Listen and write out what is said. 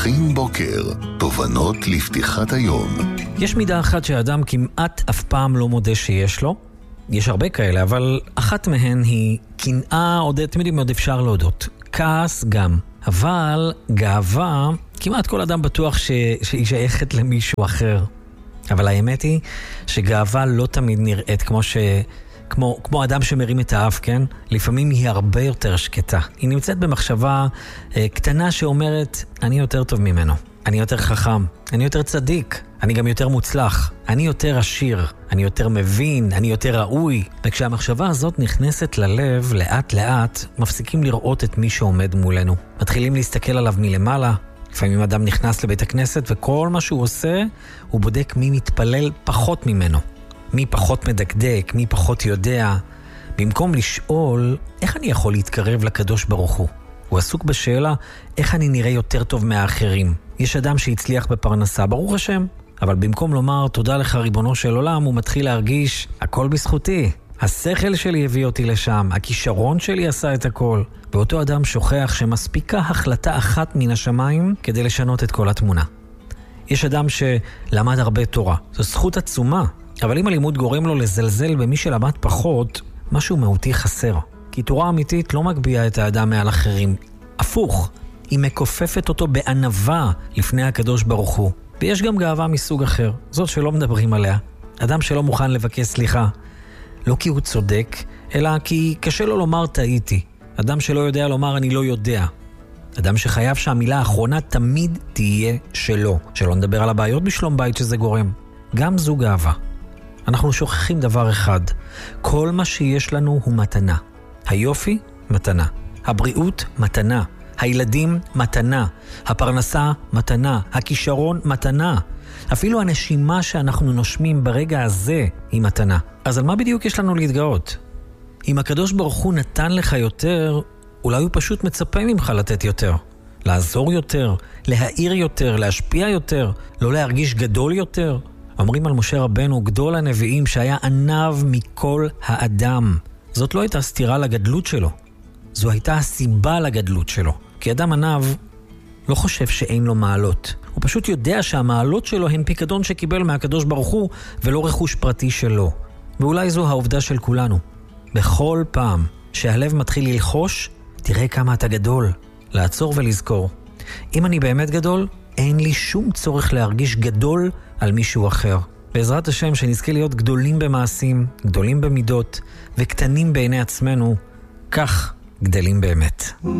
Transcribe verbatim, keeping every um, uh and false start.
מכין בוקר, תובנות לפתיחת היום. יש מידה אחת שהאדם כמעט אף פעם לא מודה שיש לו. יש הרבה כאלה, אבל אחת מהן היא קנאה, עוד אתם יודעים עוד אפשר להודות. כעס גם. אבל גאווה, כמעט כל אדם בטוח ש... שהיא שייכת למישהו אחר. אבל האמת היא שגאווה לא תמיד נראית כמו ש... כמו, כמו אדם שמרים את האף, כן? לפעמים היא הרבה יותר שקטה. היא נמצאת במחשבה אה, קטנה שאומרת, אני יותר טוב ממנו. אני יותר חכם. אני יותר צדיק. אני גם יותר מוצלח. אני יותר עשיר. אני יותר מבין. אני יותר ראוי. וכשהמחשבה הזאת נכנסת ללב, לאט לאט, מפסיקים לראות את מי שעומד מולנו. מתחילים להסתכל עליו מלמעלה. לפעמים אדם נכנס לבית הכנסת וכל מה שהוא עושה, הוא בודק מי מתפלל פחות ממנו. מי פחות מדקדק, מי פחות יודע. במקום לשאול, איך אני יכול להתקרב לקדוש ברוך הוא? הוא עסוק בשאלה, איך אני נראה יותר טוב מהאחרים? יש אדם שהצליח בפרנסה, ברוך השם. אבל במקום לומר, תודה לך ריבונו של עולם, הוא מתחיל להרגיש, הכל בזכותי. השכל שלי הביא אותי לשם, הכישרון שלי עשה את הכל. ואותו אדם שוכח שמספיקה החלטה אחת מן השמיים כדי לשנות את כל התמונה. יש אדם שלמד הרבה תורה. זו זכות עצומה. אבל אם הלימוד גורם לו לזלזל במי שלמד פחות, משהו מהותי חסר. כי תורה אמיתית לא מגביעה את האדם מעל אחרים. הפוך, היא מקופפת אותו בענווה לפני הקדוש ברוך הוא. ויש גם גאווה מסוג אחר, זאת שלא מדברים עליה. אדם שלא מוכן לבקש סליחה. לא כי הוא צודק, אלא כי קשה לו לומר טעיתי. אדם שלא יודע לומר אני לא יודע. אדם שחייב שהמילה האחרונה תמיד תהיה שלו. שלא נדבר על הבעיות בשלום בית שזה גורם. גם זו גאווה. אנחנו שוכחים דבר אחד. כל מה שיש לנו הוא מתנה. היופי, מתנה. הבריאות, מתנה. הילדים, מתנה. הפרנסה, מתנה. הכישרון, מתנה. אפילו הנשימה שאנחנו נושמים ברגע הזה היא מתנה. אז על מה בדיוק יש לנו להתגאות? אם הקדוש ברוך הוא נתן לך יותר, אולי הוא פשוט מצפה ממך לתת יותר. לעזור יותר, להאיר יותר, להשפיע יותר, לא להרגיש גדול יותר. אומרים על משה רבנו, גדול הנביאים שהיה ענב מכל האדם. זאת לא הייתה סתירה לגדלות שלו. זו הייתה הסיבה לגדלות שלו. כי אדם ענב לא חושב שאין לו מעלות. הוא פשוט יודע שהמעלות שלו הן פיקדון שקיבל מהקדוש ברוך הוא, ולא רכוש פרטי שלו. ואולי זו העובדה של כולנו. בכל פעם שהלב מתחיל ללחוש, תראה כמה אתה גדול. לעצור ולזכור. אם אני באמת גדול, אין לי שום צורך להרגיש גדול על מישהו אחר. בעזרת השם שנזכה להיות גדולים במעשים, גדולים במידות, וקטנים בעיני עצמנו, כך גדלים באמת.